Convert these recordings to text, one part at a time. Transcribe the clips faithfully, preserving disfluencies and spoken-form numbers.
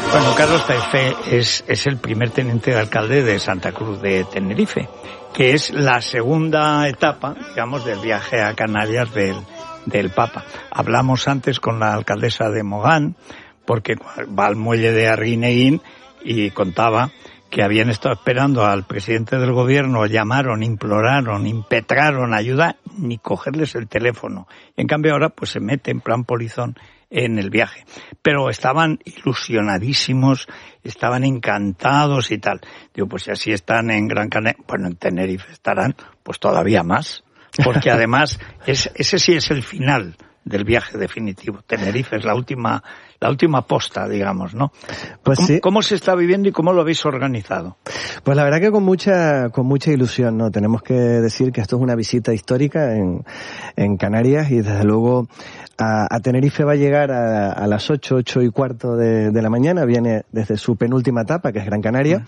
Bueno, Carlos Taife es, es el primer teniente de alcalde de Santa Cruz de Tenerife, que es la segunda etapa, digamos, del viaje a Canarias del, del Papa. Hablamos antes con la alcaldesa de Mogán, porque va al muelle de Arguineguín y contaba que habían estado esperando al presidente del gobierno, llamaron, imploraron, impetraron ayuda, ni cogerles el teléfono. Y en cambio ahora pues se mete en plan polizón en el viaje. Pero estaban ilusionadísimos, estaban encantados y tal. Digo, pues si así están en Gran Canaria, bueno, en Tenerife estarán pues todavía más, porque además es, ese sí es el final del viaje definitivo. Tenerife es la última la última posta, digamos, ¿no? Pues ¿Cómo, sí. ¿Cómo se está viviendo y cómo lo habéis organizado? Pues la verdad que con mucha con mucha ilusión, ¿no? Tenemos que decir que esto es una visita histórica en, en Canarias y desde luego a, a Tenerife va a llegar a, a las ocho, ocho y cuarto de, de la mañana, viene desde su penúltima etapa, que es Gran Canaria,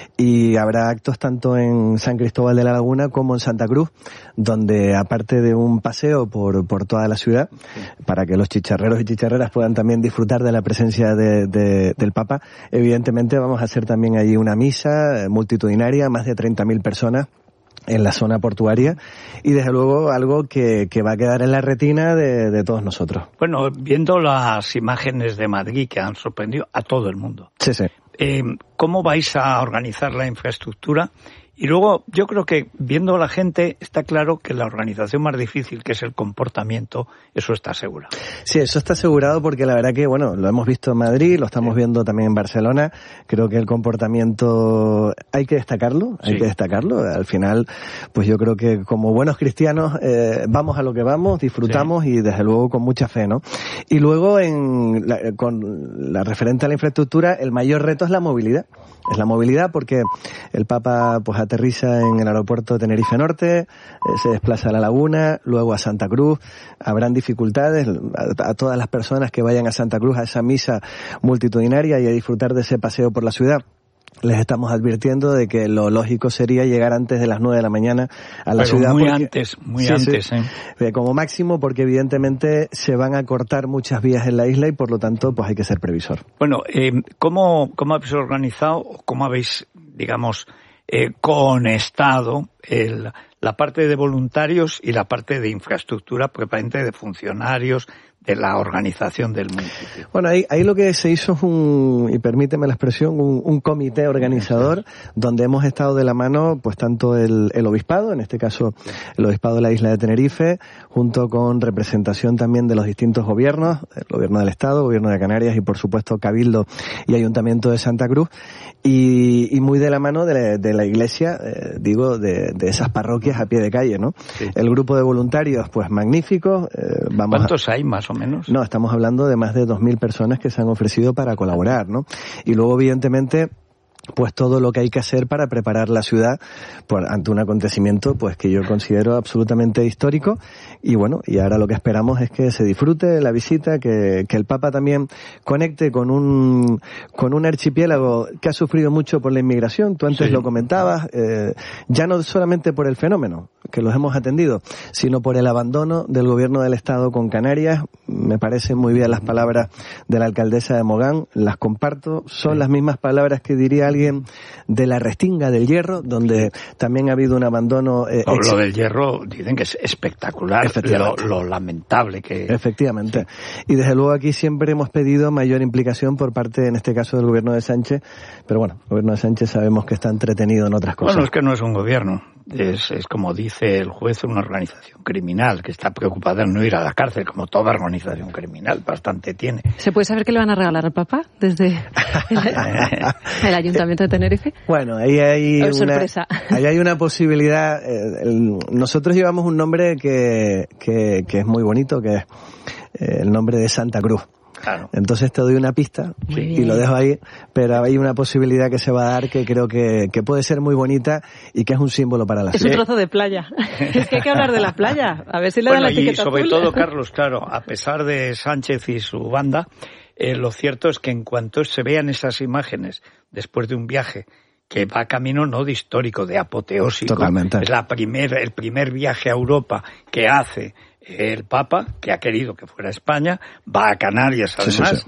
y habrá actos tanto en San Cristóbal de la Laguna como en Santa Cruz, donde aparte de un paseo por, por toda la ciudad, para que los chicharreros y chicharreras puedan también disfrutar de la presencia de, de, del Papa, evidentemente vamos a hacer también allí una misa multitudinaria, más de treinta mil personas en la zona portuaria, y desde luego algo que, que va a quedar en la retina de, de todos nosotros. Bueno, viendo las imágenes de Madrid que han sorprendido a todo el mundo. Sí, sí. Eh, ¿Cómo vais a organizar la infraestructura? Y luego, yo creo que viendo a la gente, está claro que la organización más difícil, que es el comportamiento, eso está asegurado. Sí, eso está asegurado porque la verdad que, bueno, lo hemos visto en Madrid, lo estamos sí. viendo también en Barcelona. Creo que el comportamiento hay que destacarlo, hay sí. que destacarlo. Al final, pues yo creo que como buenos cristianos, eh, vamos a lo que vamos, disfrutamos sí. y desde luego con mucha fe, ¿no? Y luego, en la, con la referente a la infraestructura, el mayor reto es la movilidad. Es la movilidad porque el Papa pues aterriza en el aeropuerto de Tenerife Norte, eh, se desplaza a La Laguna, luego a Santa Cruz. Habrán dificultades a, a todas las personas que vayan a Santa Cruz a esa misa multitudinaria y a disfrutar de ese paseo por la ciudad. Les estamos advirtiendo de que lo lógico sería llegar antes de las nueve de la mañana a la Pero ciudad. muy porque, antes, muy sí, antes, sí, ¿eh? Como máximo, porque evidentemente se van a cortar muchas vías en la isla y por lo tanto pues hay que ser previsor. Bueno, eh, ¿cómo, cómo habéis organizado o cómo habéis, digamos, eh, conectado el, la parte de voluntarios y la parte de infraestructura, precisamente de funcionarios, de la organización del municipio? Bueno, ahí, ahí lo que se hizo es un, y permíteme la expresión, un, un comité organizador donde hemos estado de la mano, pues tanto el, el obispado, en este caso el obispado de la isla de Tenerife, junto con representación también de los distintos gobiernos, el gobierno del Estado, gobierno de Canarias y por supuesto Cabildo y Ayuntamiento de Santa Cruz, y, y muy de la mano de la, de la iglesia, eh, digo, de, de esas parroquias a pie de calle, ¿no? Sí. El grupo de voluntarios, pues magnífico. Eh, vamos ¿Cuántos a... hay más o menos? No, estamos hablando de más de dos mil personas que se han ofrecido para colaborar, ¿no? Y luego, evidentemente, pues todo lo que hay que hacer para preparar la ciudad por, ante un acontecimiento pues que yo considero absolutamente histórico. Y bueno, y ahora lo que esperamos es que se disfrute la visita, que, que el Papa también conecte con un con un archipiélago que ha sufrido mucho por la inmigración. Tú antes sí. lo comentabas, eh, ya no solamente por el fenómeno, que los hemos atendido, sino por el abandono del gobierno del Estado con Canarias. Me parecen muy bien las palabras de la alcaldesa de Mogán, las comparto, son sí. las mismas palabras que diría alguien de la Restinga del Hierro, donde también ha habido un abandono. Eh, no, lo del Hierro dicen que es espectacular, lo, lo lamentable que... Efectivamente. Sí. Y desde luego aquí siempre hemos pedido mayor implicación por parte, en este caso, del gobierno de Sánchez, pero bueno, el gobierno de Sánchez sabemos que está entretenido en otras cosas. Bueno, es que no es un gobierno. Es, es como dice el juez, una organización criminal que está preocupada en no ir a la cárcel, como toda organización criminal, bastante tiene. ¿Se puede saber qué le van a regalar al Papa desde el, el Ayuntamiento de Tenerife? Bueno, ahí hay, oh, una, ahí hay una posibilidad. Eh, el, nosotros llevamos un nombre que, que, que es muy bonito, que es eh, el nombre de Santa Cruz. Claro. Entonces te doy una pista sí. y lo dejo ahí, pero hay una posibilidad que se va a dar que creo que, que puede ser muy bonita y que es un símbolo para la ciudad. Es un trozo de playa. Es que hay que hablar de la playa. A ver si le bueno, dan la etiqueta y sobre azul. todo, Carlos, claro, a pesar de Sánchez y su banda, eh, lo cierto es que en cuanto se vean esas imágenes después de un viaje que va camino no de histórico, de apoteósico. Totalmente. Es la primer, el primer viaje a Europa que hace el Papa, que ha querido que fuera a España, va a Canarias además, sí, sí, sí.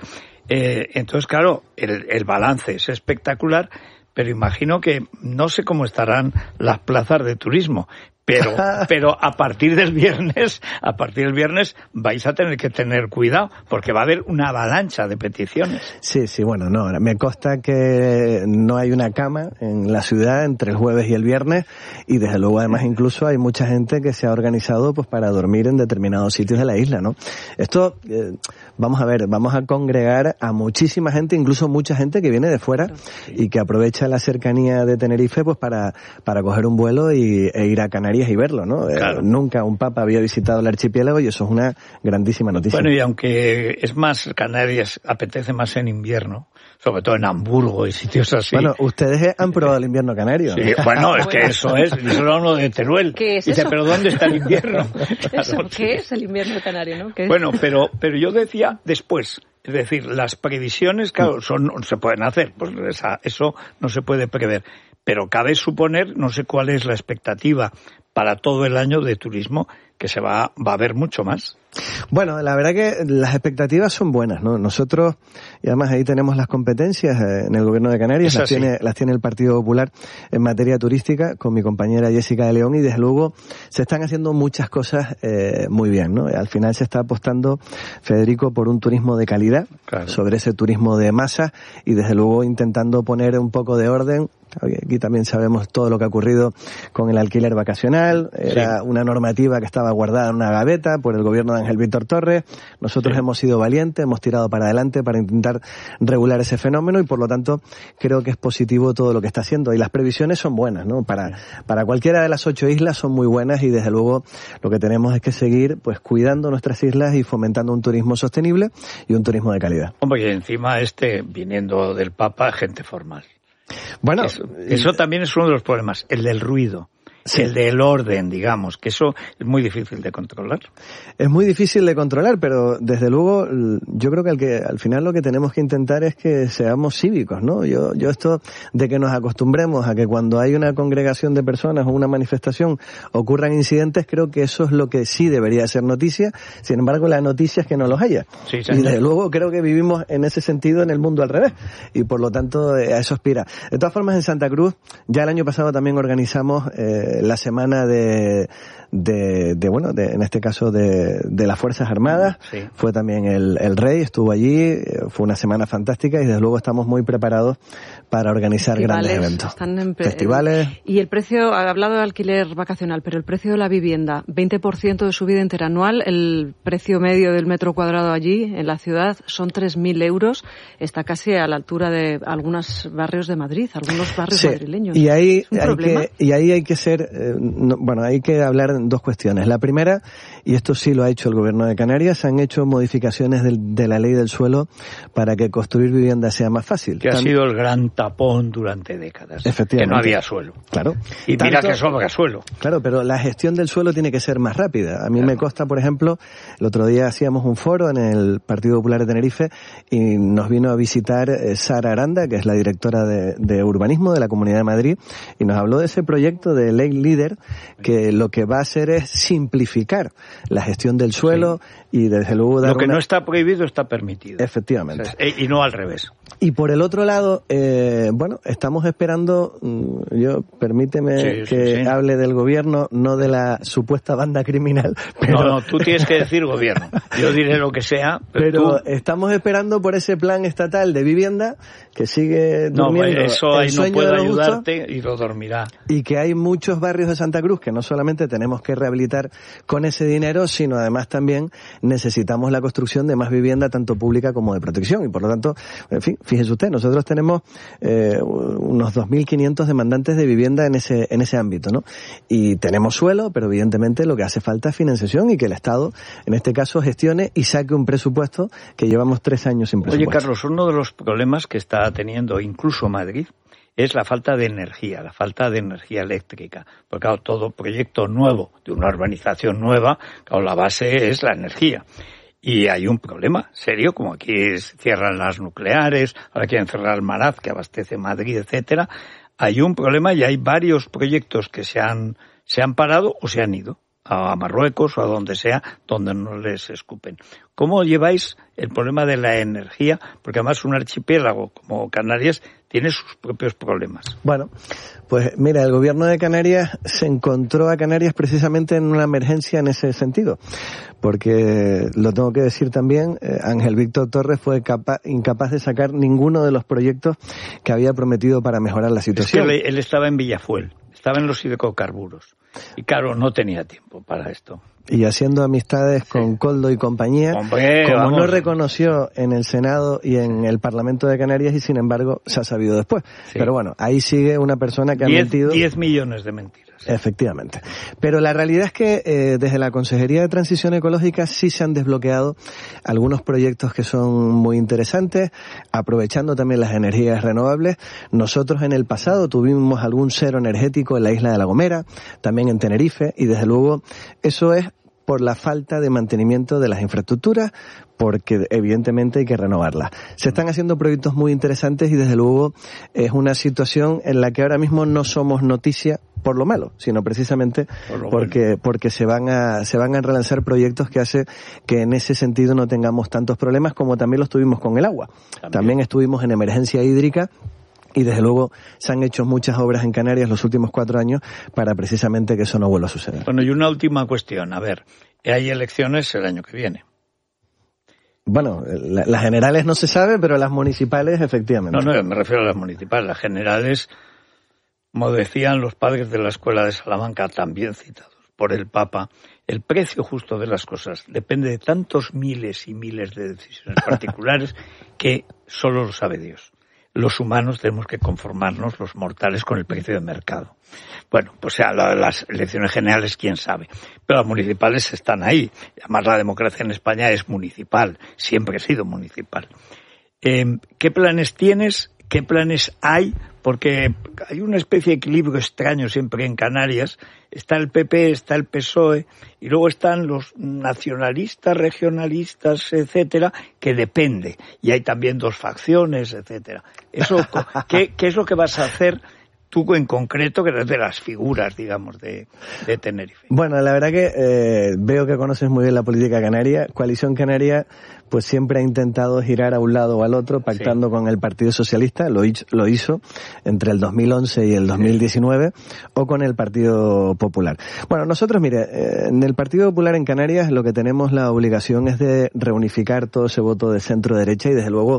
Eh, entonces, claro, el, el balance es espectacular, pero imagino que no sé cómo estarán las plazas de turismo. Pero, pero a partir del viernes, a partir del viernes vais a tener que tener cuidado, porque va a haber una avalancha de peticiones. Sí, sí, bueno, no, me consta que no hay una cama en la ciudad entre el jueves y el viernes, y desde luego además incluso hay mucha gente que se ha organizado pues para dormir en determinados sitios de la isla, ¿no? Esto, eh, vamos a ver, vamos a congregar a muchísima gente, incluso mucha gente que viene de fuera y que aprovecha la cercanía de Tenerife pues para, para coger un vuelo y, e ir a Canarias y verlo, ¿no? Claro. Eh, nunca un papa había visitado el archipiélago y eso es una grandísima noticia. Bueno, y aunque es más, Canarias apetece más en invierno, sobre todo en Hamburgo y sitios así. Bueno, ustedes han probado el invierno canario. Sí, bueno, es que eso es, solo uno de Teruel. ¿Qué es Dice, eso? pero ¿dónde está el invierno? Eso, ¿qué es el invierno canario, no? ¿Qué es? Bueno, pero, pero yo decía después, es decir, las previsiones, claro, son, se pueden hacer, pues esa, eso no se puede prever, pero cabe suponer, no sé cuál es la expectativa para todo el año de turismo, que se va, va a haber mucho más. Bueno, la verdad que las expectativas son buenas, ¿no? Nosotros, y además ahí tenemos las competencias en el Gobierno de Canarias, las tiene, las tiene el Partido Popular en materia turística, con mi compañera Jessica de León, y desde luego se están haciendo muchas cosas eh, muy bien, ¿no? Al final se está apostando, Federico, por un turismo de calidad, claro, sobre ese turismo de masa, y desde luego intentando poner un poco de orden. Aquí también sabemos todo lo que ha ocurrido con el alquiler vacacional. Era sí. una normativa que estaba guardada en una gaveta por el gobierno de Ángel Víctor Torres. Nosotros sí. hemos sido valientes, hemos tirado para adelante para intentar regular ese fenómeno y por lo tanto creo que es positivo todo lo que está haciendo. Y las previsiones son buenas, ¿no? Para, para cualquiera de las ocho islas son muy buenas y desde luego lo que tenemos es que seguir pues cuidando nuestras islas y fomentando un turismo sostenible y un turismo de calidad. Hombre, y encima este, viniendo del Papa, gente formal. Bueno, eso, eso también es uno de los problemas, el del ruido. Sí. El del orden, digamos, que eso es muy difícil de controlar. Es muy difícil de controlar, pero desde luego yo creo que al, que al final lo que tenemos que intentar es que seamos cívicos, ¿no? Yo, yo esto de que nos acostumbremos a que cuando hay una congregación de personas o una manifestación ocurran incidentes, creo que eso es lo que sí debería ser noticia. Sin embargo, la noticia es que no los haya. Sí, y desde luego creo que vivimos en ese sentido en el mundo al revés. Y por lo tanto, a eso aspira. De todas formas, en Santa Cruz, ya el año pasado también organizamos eh, la semana de, de, de bueno, de, en este caso de, de las Fuerzas Armadas. Sí. Fue también el, el rey, estuvo allí, fue una semana fantástica y desde luego estamos muy preparados para organizar Festivales, grandes eventos. Están en pre- Festivales. Y el precio, ha hablado de alquiler vacacional, pero el precio de la vivienda, veinte por ciento de subida interanual, el precio medio del metro cuadrado allí en la ciudad son tres mil euros, está casi a la altura de algunos barrios de Madrid, algunos barrios sí. madrileños. Y ahí, ¿Es un hay problema? que, y ahí hay que ser, eh, no, bueno, hay que hablar de dos cuestiones. La primera, y esto sí lo ha hecho el Gobierno de Canarias, han hecho modificaciones del, de la ley del suelo para que construir vivienda sea más fácil. Que Tan... ha sido el gran tapón durante décadas. Efectivamente. Que no había suelo. Claro. Y Tanto... mira que sobra suelo. Claro, pero la gestión del suelo tiene que ser más rápida. A mí claro. me consta, por ejemplo, el otro día hacíamos un foro en el Partido Popular de Tenerife y nos vino a visitar eh, Sara Aranda, que es la directora de, de urbanismo de la Comunidad de Madrid, y nos habló de ese proyecto de ley líder que lo que va a hacer es simplificar la gestión del suelo sí. y desde luego dar lo que una... no está prohibido está permitido. Efectivamente. O sea, y no al revés. Y por el otro lado, eh, bueno, estamos esperando, yo permíteme sí, que sí, sí. hable del gobierno, no de la supuesta banda criminal. Pero... No, no, tú tienes que decir gobierno. Yo diré lo que sea, pero, pero tú... estamos esperando por ese plan estatal de vivienda que sigue durmiendo. No, eso ahí el no puede ayudarte justos, y lo dormirá. Y que hay muchos barrios de Santa Cruz que no solamente tenemos que rehabilitar con ese dinero, sino además también necesitamos la construcción de más vivienda, tanto pública como de protección. Y por lo tanto, en fin, fíjese usted, nosotros tenemos eh, unos dos mil quinientos demandantes de vivienda en ese en ese ámbito, ¿no? Y tenemos suelo, pero evidentemente lo que hace falta es financiación y que el Estado, en este caso, gestione y saque un presupuesto que llevamos tres años sin presupuesto. Oye, Carlos, uno de los problemas que está teniendo incluso Madrid es la falta de energía, la falta de energía eléctrica. Porque claro, todo proyecto nuevo, de una urbanización nueva, claro, la base es la energía. Y hay un problema serio, como aquí cierran las nucleares, ahora quieren cerrar el Maraz, que abastece Madrid, etcétera. Hay un problema y hay varios proyectos que se han, se han parado o se han ido a Marruecos o a donde sea, donde no les escupen. ¿Cómo lleváis el problema de la energía? Porque además un archipiélago como Canarias tiene sus propios problemas. Bueno, pues mira, el gobierno de Canarias se encontró a Canarias precisamente en una emergencia en ese sentido. Porque, lo tengo que decir también, eh, Ángel Víctor Torres fue capa- incapaz de sacar ninguno de los proyectos que había prometido para mejorar la situación. Es que él, él estaba en Villafuel, estaba en los hidrocarburos. Y claro, no tenía tiempo para esto. Y haciendo amistades con sí. Coldo y compañía, Hombre, como vamos. no reconoció en el Senado y en el Parlamento de Canarias, y sin embargo se ha sabido después. Sí. Pero bueno, ahí sigue una persona que diez, ha mentido... diez millones de mentiras. Efectivamente. Pero la realidad es que eh, desde la Consejería de Transición Ecológica sí se han desbloqueado algunos proyectos que son muy interesantes, aprovechando también las energías renovables. Nosotros en el pasado tuvimos algún cero energético en la isla de La Gomera, también en Tenerife, y desde luego eso es por la falta de mantenimiento de las infraestructuras, porque evidentemente hay que renovarlas. Se están haciendo proyectos muy interesantes y desde luego es una situación en la que ahora mismo no somos noticia por lo malo, sino precisamente por porque bueno. porque se van a se van a relanzar proyectos que hace que en ese sentido no tengamos tantos problemas como también los tuvimos con el agua. También, también estuvimos en emergencia hídrica. Y desde luego se han hecho muchas obras en Canarias los últimos cuatro años para precisamente que eso no vuelva a suceder. Bueno, y una última cuestión. A ver, hay elecciones el año que viene. Bueno, la, las generales no se sabe, pero las municipales efectivamente. No, no, me refiero a las municipales. Las generales, como decían los padres de la Escuela de Salamanca, también citados por el Papa, el precio justo de las cosas depende de tantos miles y miles de decisiones particulares que solo lo sabe Dios. Los humanos tenemos que conformarnos, los mortales, con el precio de mercado. Bueno, pues ya las elecciones generales, quién sabe. Pero las municipales están ahí. Además, la democracia en España es municipal. Siempre ha sido municipal. Eh, ¿Qué planes tienes? ¿Qué planes hay? Porque hay una especie de equilibrio extraño siempre en Canarias. Está el P P, está el P S O E, y luego están los nacionalistas, regionalistas, etcétera, que depende. Y hay también dos facciones, etcétera. Eso, ¿qué, qué es lo que vas a hacer tú en concreto, que eres de las figuras, digamos, de, de Tenerife? Bueno, la verdad que eh, veo que conoces muy bien la política canaria. Coalición Canaria pues siempre ha intentado girar a un lado o al otro, pactando sí. con el Partido Socialista, lo hizo, lo hizo entre el dos mil once y el dos mil diecinueve, sí. o con el Partido Popular. Bueno, nosotros, mire, eh, en el Partido Popular en Canarias lo que tenemos la obligación es de reunificar todo ese voto de centro-derecha y desde luego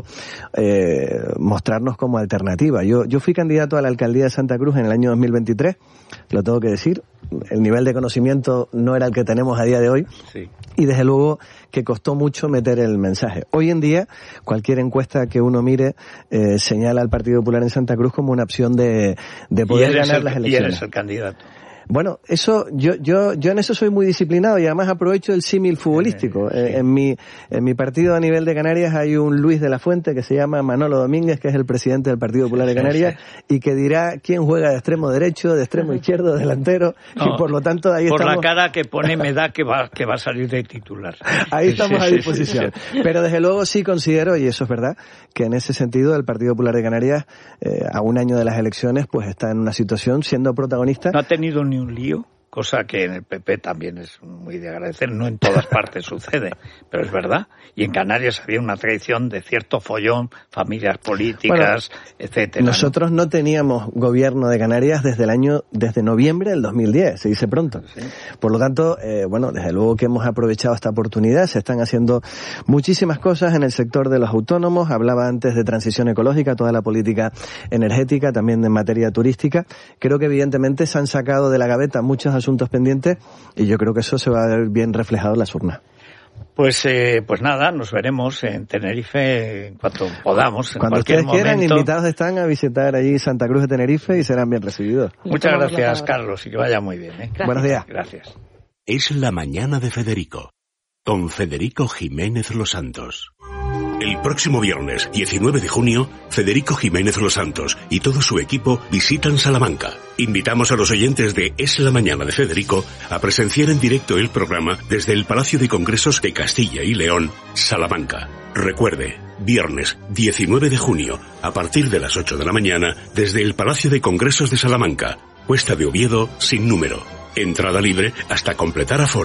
eh, mostrarnos como alternativa. Yo, yo fui candidato a la alcaldía de Santa Cruz en el año dos mil veintitrés, lo tengo que decir, el nivel de conocimiento no era el que tenemos a día de hoy, sí. y desde luego que costó mucho meter el mensaje. Hoy en día, cualquier encuesta que uno mire eh, señala al Partido Popular en Santa Cruz como una opción de, de poder ganar el, las elecciones. Y eres el candidato. Bueno, eso, yo, yo, yo en eso soy muy disciplinado y además aprovecho el símil futbolístico. Sí. Eh, en mi, en mi partido a nivel de Canarias hay un Luis de la Fuente que se llama Manolo Domínguez, que es el presidente del Partido Popular de Canarias, sí, sí. y que dirá quién juega de extremo derecho, de extremo izquierdo, de delantero, no, y por lo tanto ahí por estamos. Por la cara que pone me da que va, que va a salir de titular. Ahí estamos sí, a disposición. Sí, sí, sí. Pero desde luego sí considero, y eso es verdad, que en ese sentido el Partido Popular de Canarias, eh, a un año de las elecciones, pues está en una situación siendo protagonista. No ha tenido ni un lío, cosa que en el P P también es muy de agradecer, no en todas partes sucede, pero es verdad. Y en Canarias había una tradición de cierto follón, familias políticas, bueno, etcétera. Nosotros ¿no? no teníamos gobierno de Canarias desde el año, desde noviembre del dos mil diez, se dice pronto. Sí. Por lo tanto, eh, bueno, desde luego que hemos aprovechado esta oportunidad, se están haciendo muchísimas cosas en el sector de los autónomos, hablaba antes de transición ecológica, toda la política energética, también en materia turística. Creo que evidentemente se han sacado de la gaveta muchos asuntos pendientes y yo creo que eso se va a ver bien reflejado en las urnas. Pues eh, pues nada, nos veremos en Tenerife en cuanto podamos. En Cuando cualquier ustedes quieran, momento. Invitados están a visitar allí Santa Cruz de Tenerife y serán bien recibidos. Muchas gracias, Carlos, y que vaya muy bien. ¿eh? Buenos días. Gracias. Es la mañana de Federico, con Federico Jiménez Los Santos. El próximo viernes, diecinueve de junio, Federico Jiménez Los Santos y todo su equipo visitan Salamanca. Invitamos a los oyentes de Es la Mañana de Federico a presenciar en directo el programa desde el Palacio de Congresos de Castilla y León, Salamanca. Recuerde, viernes diecinueve de junio, a partir de las ocho de la mañana, desde el Palacio de Congresos de Salamanca, Cuesta de Oviedo, sin número. Entrada libre hasta completar aforo.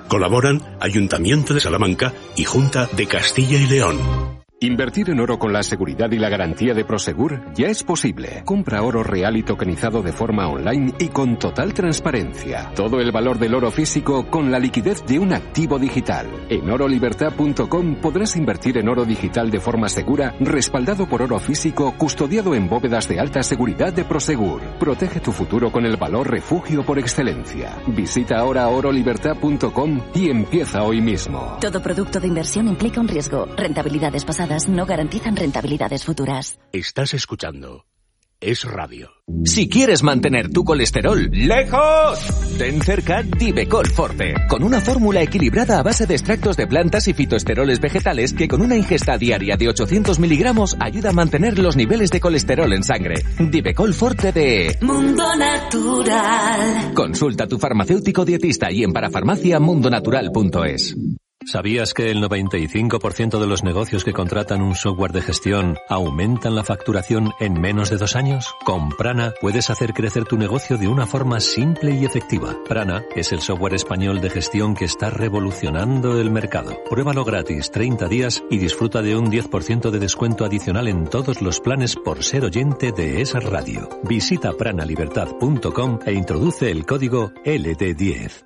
Colaboran Ayuntamiento de Salamanca y Junta de Castilla y León. Invertir en oro con la seguridad y la garantía de Prosegur ya es posible. Compra oro real y tokenizado de forma online y con total transparencia. Todo el valor del oro físico con la liquidez de un activo digital. En oro libertad punto com podrás invertir en oro digital de forma segura, respaldado por oro físico, custodiado en bóvedas de alta seguridad de Prosegur. Protege tu futuro con el valor refugio por excelencia. Visita ahora oro libertad punto com y empieza hoy mismo. Todo producto de inversión implica un riesgo. Rentabilidades pasadas no garantizan rentabilidades futuras. Estás escuchando Es Radio. Si quieres mantener tu colesterol lejos, ten cerca Divecol Forte, con una fórmula equilibrada a base de extractos de plantas y fitoesteroles vegetales que con una ingesta diaria de ochocientos miligramos ayuda a mantener los niveles de colesterol en sangre. Divecol Forte de Mundo Natural. Consulta a tu farmacéutico dietista y en parafarmacia mundonatural punto es. ¿Sabías que el noventa y cinco por ciento de los negocios que contratan un software de gestión aumentan la facturación en menos de dos años? Con Prana puedes hacer crecer tu negocio de una forma simple y efectiva. Prana es el software español de gestión que está revolucionando el mercado. Pruébalo gratis treinta días y disfruta de un diez por ciento de descuento adicional en todos los planes por ser oyente de esa radio. Visita prana libertad punto com e introduce el código L D diez.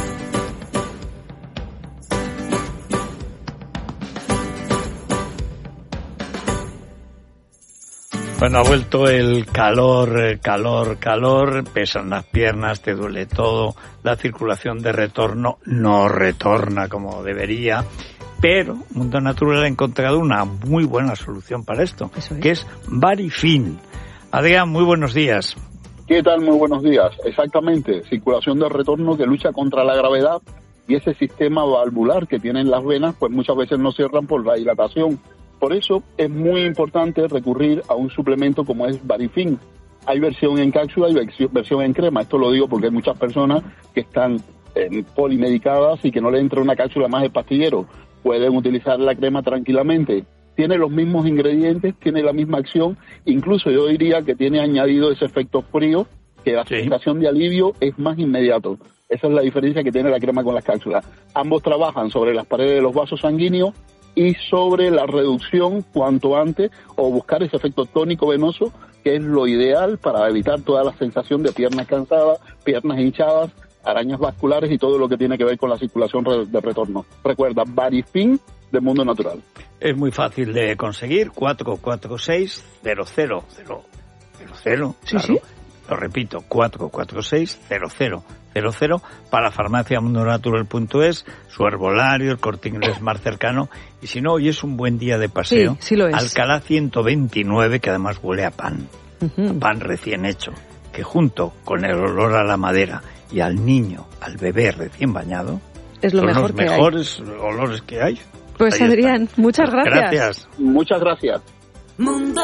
Bueno, ha vuelto el calor, calor, calor, pesan las piernas, te duele todo, la circulación de retorno no retorna como debería, pero Mundo Natural ha encontrado una muy buena solución para esto, Eso es. que es Varifin. Adrián, muy buenos días. ¿Qué tal? Muy buenos días. Exactamente, circulación de retorno que lucha contra la gravedad y ese sistema valvular que tienen las venas, pues muchas veces no cierran por la dilatación. Por eso es muy importante recurrir a un suplemento como es Varifin. Hay versión en cápsula y versión en crema. Esto lo digo porque hay muchas personas que están eh, polimedicadas y que no le entra una cápsula más de pastillero. Pueden utilizar la crema tranquilamente. Tiene los mismos ingredientes, tiene la misma acción. Incluso yo diría que tiene añadido ese efecto frío, que la sensación de alivio es más inmediato. Esa es la diferencia que tiene la crema con las cápsulas. Ambos trabajan sobre las paredes de los vasos sanguíneos y sobre la reducción cuanto antes o buscar ese efecto tónico venoso, que es lo ideal para evitar toda la sensación de piernas cansadas, piernas hinchadas, arañas vasculares y todo lo que tiene que ver con la circulación de retorno. Recuerda, Varifin de Mundo Natural. Es muy fácil de conseguir, cuatro cuatro seis cero cero cero cero, Sí, claro. sí. Lo repito, cuatro cuatro seis cero cero cero cero para farmacia mundo natural punto es, su herbolario, el Corte Inglés más cercano, y si no, hoy es un buen día de paseo. Sí, sí lo es. Alcalá ciento veintinueve, que además huele a pan, Uh-huh. a pan recién hecho, que junto con el olor a la madera y al niño, al bebé recién bañado, Es lo son mejor los que hay. mejores olores que hay. Pues Ahí Adrián, está. muchas gracias. Gracias. Muchas gracias. Mundo